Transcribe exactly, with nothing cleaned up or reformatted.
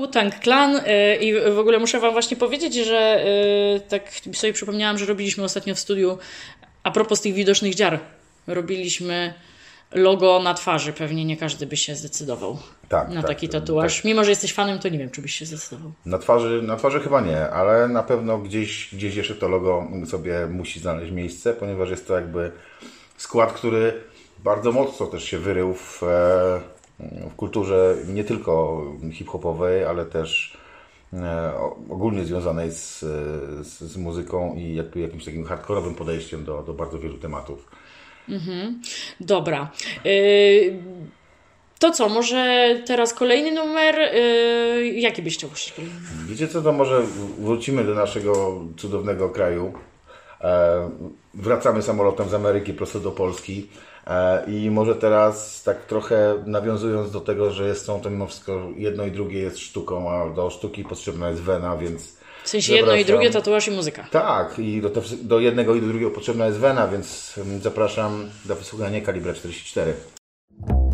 Wu-Tang Clan yy, i w ogóle muszę wam właśnie powiedzieć, że yy, tak sobie przypomniałam, że robiliśmy ostatnio w studiu, a propos tych widocznych dziar, robiliśmy logo na twarzy. Pewnie nie każdy by się zdecydował tak, na tak, taki tatuaż. Tak. Mimo, że jesteś fanem, to nie wiem, czy byś się zdecydował. Na twarzy, na twarzy chyba nie, ale na pewno gdzieś, gdzieś jeszcze to logo sobie musi znaleźć miejsce, ponieważ jest to jakby skład, który bardzo mocno też się wyrył w, w kulturze nie tylko hip-hopowej, ale też ogólnie związanej z, z, z muzyką i jakby jakimś takim hardkorowym podejściem do, do bardzo wielu tematów. Mhm. Dobra. Y- to co, może teraz kolejny numer? Y- jaki byś chciał puścić kolejny numer? Wiecie co, to może wrócimy do naszego cudownego kraju. E, wracamy samolotem z Ameryki prosto do Polski. I może teraz tak trochę nawiązując do tego, że jest to mimo wszystko jedno i drugie jest sztuką, a do sztuki potrzebna jest wena, więc... W sensie jedno i drugie, tatuaż i muzyka. Tak, i do, te, do jednego i do drugiego potrzebna jest wena, więc zapraszam do wysłuchania Kalibra czterdzieści cztery.